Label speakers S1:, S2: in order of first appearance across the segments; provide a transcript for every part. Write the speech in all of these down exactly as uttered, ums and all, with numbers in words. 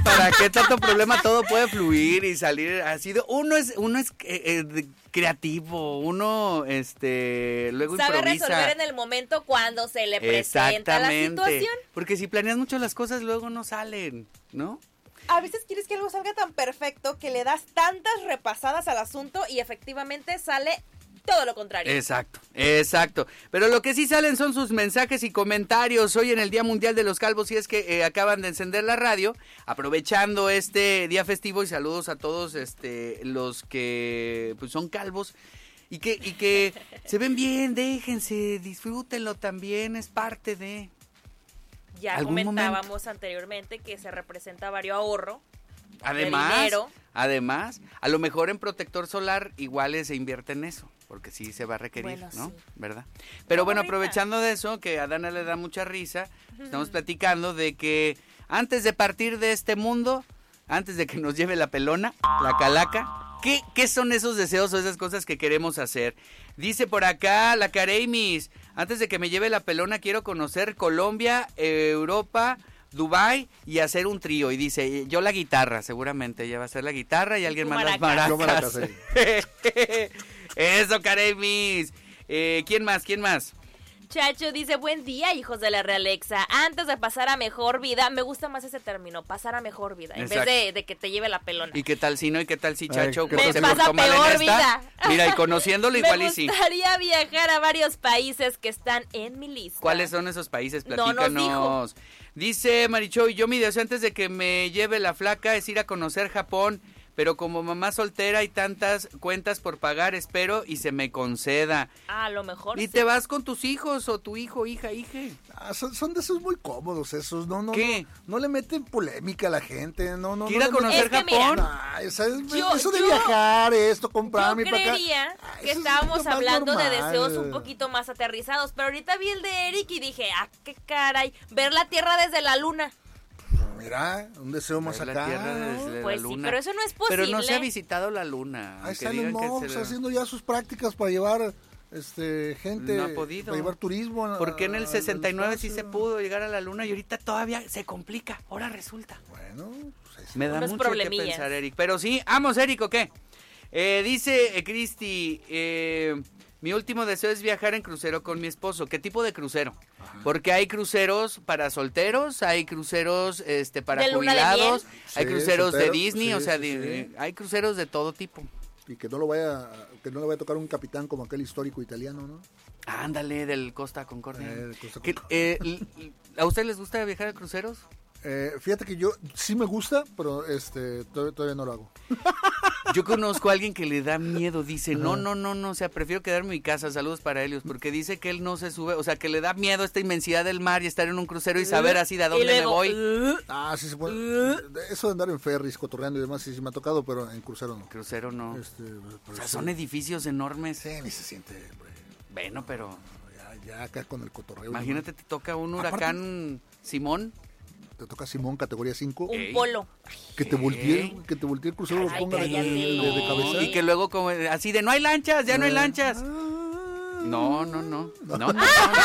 S1: ¿para qué tanto problema? Todo puede fluir y salir así. De, uno es, uno es eh, eh, creativo, uno este luego
S2: sabe
S1: improvisa.
S2: resolver en el momento cuando se le presenta la situación.
S1: Porque si planeas mucho las cosas, luego no salen, ¿no?
S3: A veces quieres que algo salga tan perfecto que le das tantas repasadas al asunto y efectivamente sale todo lo contrario.
S1: Exacto, exacto. Pero lo que sí salen son sus mensajes y comentarios hoy en el Día Mundial de los Calvos, y es que eh, acaban de encender la radio, aprovechando este día festivo, y saludos a todos este los que pues son calvos y que y que se ven bien, déjense, disfrútenlo también, es parte de...
S2: Ya comentábamos momento? anteriormente que se representa varios ahorro.
S1: Además,
S2: de dinero.
S1: además, a lo mejor en protector solar igual se invierte en eso, porque sí se va a requerir, bueno, ¿no? Sí. ¿Verdad? Pero no, bueno, ahorita. Aprovechando de eso, que a Dana le da mucha risa, estamos platicando de que antes de partir de este mundo, antes de que nos lleve la pelona, la calaca, ¿qué, qué son esos deseos o esas cosas que queremos hacer? Dice por acá la Careimis, antes de que me lleve la pelona quiero conocer Colombia, eh, Europa, Dubai y hacer un trío. Y dice, yo la guitarra, seguramente ella va a hacer la guitarra y alguien más las maracas. Yo maracas, sí. Eso, Careimis. Eh, ¿Quién más? ¿Quién más?
S2: Chacho dice, buen día, hijos de la Realexa. Antes de pasar a mejor vida, me gusta más ese término, pasar a mejor vida, Exacto. en vez de, de que te lleve la pelona.
S1: ¿Y qué tal si no? ¿Y qué tal si, Chacho?
S2: Ay, me se pasa peor vida.
S1: Mira, y conociéndolo igual y sí.
S2: Me gustaría viajar a varios países que están en mi lista.
S1: ¿Cuáles son esos países? Platícanos.
S2: No nos dijo.
S1: Dice Marichoy, yo mi deseo antes de que me lleve la flaca es ir a conocer Japón, pero como mamá soltera hay tantas cuentas por pagar, espero y se me conceda.
S2: Ah, a lo mejor
S1: Y
S2: sí.
S1: te vas con tus hijos o tu hijo, hija, hije.
S4: Ah, son, son de esos muy cómodos esos, no, no,
S1: ¿Qué?
S4: No, no le meten polémica a la gente, no, no.
S1: ¿Ir a
S4: no
S1: conocer
S2: es que
S1: Japón?
S4: Nah, o sea,
S2: yo,
S4: eso de
S2: yo,
S4: viajar, esto, comprar mi
S2: Yo creía
S4: acá,
S2: que
S4: eso
S2: estábamos
S4: es
S2: hablando
S4: normal.
S2: de deseos un poquito más aterrizados, pero ahorita vi el de Eric y dije, ah, qué caray, ver la Tierra desde la Luna.
S4: Mira, un deseo más
S1: la
S4: acá.
S1: tierra desde
S2: ¿no? Pues
S1: la luna.
S2: sí, pero eso no es posible.
S1: Pero no se ha visitado la luna.
S4: Ahí están los mobs le... haciendo ya sus prácticas para llevar este gente.
S1: No ha podido.
S4: Para llevar turismo.
S1: Porque en el sesenta y nueve sí se pudo llegar a la luna y ahorita todavía se complica. Ahora resulta.
S4: Bueno, pues
S1: me da mucho que pensar, Eric. Pero sí, vamos, Eric, ¿o qué? Eh, dice eh, Cristi, eh, mi último deseo es viajar en crucero con mi esposo. ¿Qué tipo de crucero? Ajá. Porque hay cruceros para solteros, hay cruceros este para
S2: de
S1: jubilados,
S2: de
S1: hay
S4: sí,
S1: cruceros
S4: soltero,
S1: de Disney,
S4: sí,
S1: o sea,
S4: sí,
S1: de,
S4: sí.
S1: hay cruceros de todo tipo.
S4: Y que no lo vaya, que no le vaya a tocar un capitán como aquel histórico italiano, ¿no?
S1: Ándale, del Costa Concordia.
S4: Eh, del Costa
S1: ¿Qué, eh, ¿A ustedes les gusta viajar a cruceros?
S4: Eh, fíjate que yo sí me gusta, pero este todavía, todavía no lo hago.
S1: Yo conozco a alguien que le da miedo, dice, Ajá. no, no, no, no, o sea, prefiero quedarme en mi casa, saludos para Helios, porque dice que él no se sube, o sea, que le da miedo esta inmensidad del mar y estar en un crucero y saber así de a dónde luego, me voy.
S4: Ah, sí se puede. Eso de andar en ferries, cotorreando y demás, sí, sí me ha tocado, pero en crucero no.
S1: Crucero no.
S4: Este,
S1: o sea, son edificios enormes.
S4: Sí, ni se siente, hombre.
S1: Bueno, pero...
S4: Ya, ya acá con el cotorreo.
S1: Imagínate, te toca un huracán Aparte, Simón.
S4: Te toca Simón, categoría cinco.
S2: Un Ey. polo.
S4: Que te voltee, que te voltee el crucero, lo ponga de, de, de cabeza.
S1: Y que luego como así de no hay lanchas, ya no hay lanchas. No, no, no. No, no, no, no.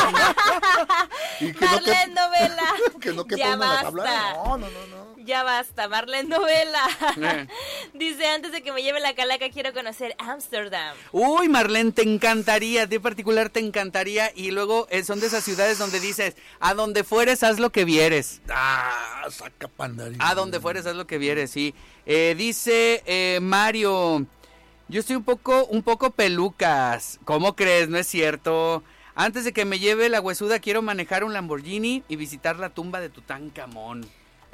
S4: Y que
S2: Marlene
S4: no
S2: Novela.
S4: Que no que
S2: ya
S4: ponga la
S2: basta.
S4: tabla. No, no, no, no.
S2: Ya basta, Marlene Novela. Eh. Dice, antes de que me lleve la calaca quiero conocer Ámsterdam.
S1: Uy, Marlene, te encantaría, de particular te encantaría. Y luego eh, son de esas ciudades donde dices, a donde fueres haz lo que vieres.
S4: Ah, saca pandarín.
S1: A donde fueres haz lo que vieres, sí. Eh, dice eh, Mario, yo estoy un poco, un poco pelucas. ¿Cómo crees? No es cierto. Antes de que me lleve la huesuda quiero manejar un Lamborghini y visitar la tumba de Tutankamón.